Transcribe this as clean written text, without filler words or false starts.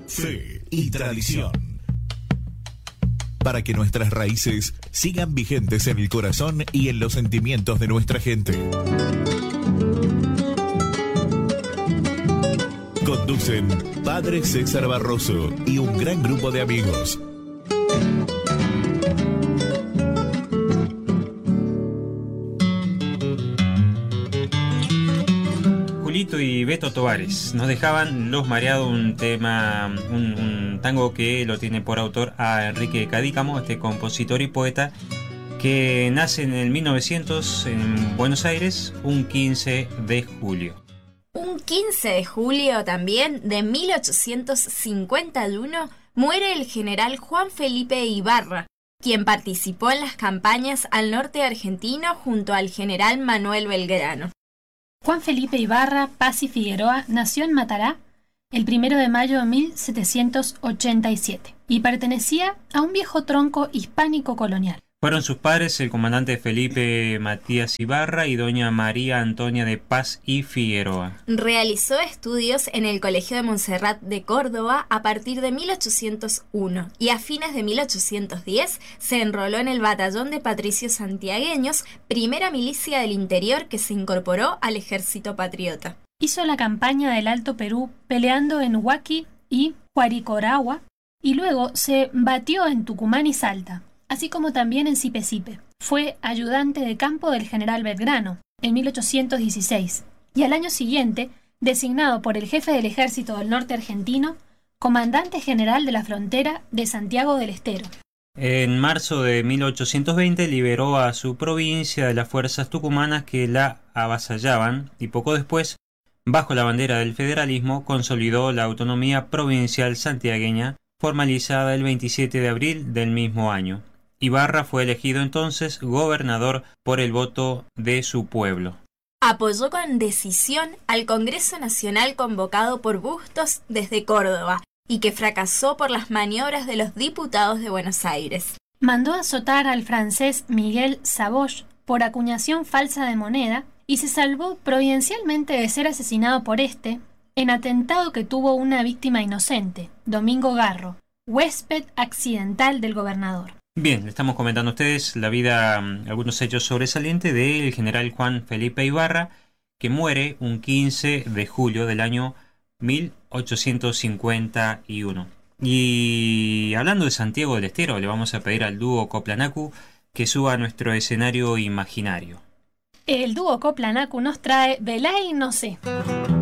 fe y tradición. Para que nuestras raíces sigan vigentes en el corazón y en los sentimientos de nuestra gente. Conducen Padre César Barroso y un gran grupo de amigos. Julito y Beto Tovares nos dejaban Los Mareados, un tango que lo tiene por autor a Enrique Cadícamo, este compositor y poeta que nace en el 1900 en Buenos Aires, un 15 de julio. Un 15 de julio también de 1851 muere el general Juan Felipe Ibarra, quien participó en las campañas al norte argentino junto al general Manuel Belgrano. Juan Felipe Ibarra Paz y Figueroa nació en Matará el 1 de mayo de 1787 y pertenecía a un viejo tronco hispánico colonial. Fueron sus padres el comandante Felipe Matías Ibarra y doña María Antonia de Paz y Figueroa. Realizó estudios en el Colegio de Montserrat de Córdoba a partir de 1801 y a fines de 1810 se enroló en el Batallón de Patricios Santiagueños, primera milicia del interior que se incorporó al ejército patriota. Hizo la campaña del Alto Perú peleando en Huaki y Huaricoragua y luego se batió en Tucumán y Salta, así como también en Sipe-Sipe. Fue ayudante de campo del general Belgrano en 1816 y al año siguiente, designado por el jefe del ejército del norte argentino, comandante general de la frontera de Santiago del Estero. En marzo de 1820 liberó a su provincia de las fuerzas tucumanas que la avasallaban y poco después, bajo la bandera del federalismo, consolidó la autonomía provincial santiagueña, formalizada el 27 de abril del mismo año. Ibarra fue elegido entonces gobernador por el voto de su pueblo. Apoyó con decisión al Congreso Nacional convocado por Bustos desde Córdoba y que fracasó por las maniobras de los diputados de Buenos Aires. Mandó azotar al francés Miguel Saboch por acuñación falsa de moneda y se salvó providencialmente de ser asesinado por este en atentado que tuvo una víctima inocente, Domingo Garro, huésped accidental del gobernador. Bien, le estamos comentando a ustedes la vida, algunos hechos sobresalientes del general Juan Felipe Ibarra, que muere un 15 de julio del año 1851. Y hablando de Santiago del Estero, le vamos a pedir al dúo Coplanacu que suba a nuestro escenario imaginario. El dúo Coplanacu nos trae Velay no sé.